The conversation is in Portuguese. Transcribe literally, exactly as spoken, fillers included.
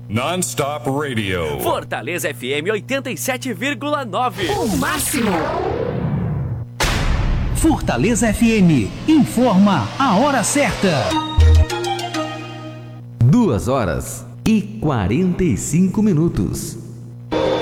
Non-Stop Radio. Fortaleza F M oitenta e sete vírgula nove. O máximo. Fortaleza F M informa a hora certa. Duas horas e quarenta e cinco minutos.